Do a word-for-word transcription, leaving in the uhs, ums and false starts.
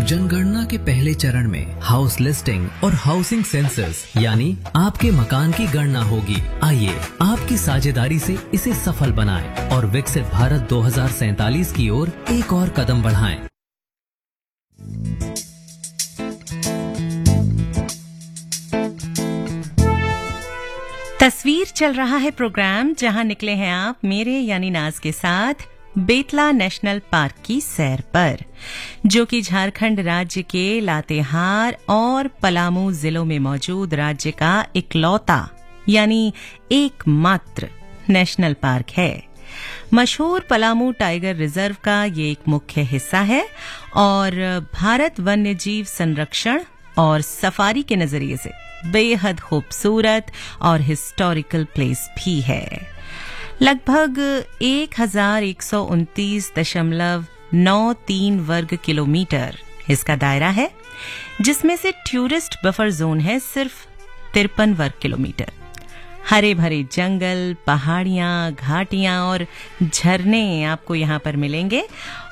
जनगणना के पहले चरण में हाउस लिस्टिंग और हाउसिंग सेंसस यानी आपके मकान की गणना होगी। आइए आपकी साझेदारी से इसे सफल बनाएं और विकसित भारत दो हज़ार सैंतालीस की ओर एक और कदम बढ़ाएं। तस्वीर चल रहा है प्रोग्राम, जहां निकले हैं आप मेरे यानी नाज के साथ बेतला नेशनल पार्क की सैर पर, जो कि झारखंड राज्य के लातेहार और पलामू जिलों में मौजूद राज्य का इकलौता यानी एकमात्र नेशनल पार्क है। मशहूर पलामू टाइगर रिजर्व का ये एक मुख्य हिस्सा है और भारत वन्यजीव संरक्षण और सफारी के नजरिए से बेहद खूबसूरत और हिस्टोरिकल प्लेस भी है। लगभग एक हजार एक सौ उनतीस दशमलव नौ तीन वर्ग किलोमीटर इसका दायरा है, जिसमें से टूरिस्ट बफर जोन है सिर्फ तिरपन वर्ग किलोमीटर। हरे भरे जंगल, पहाड़ियां, घाटियां और झरने आपको यहां पर मिलेंगे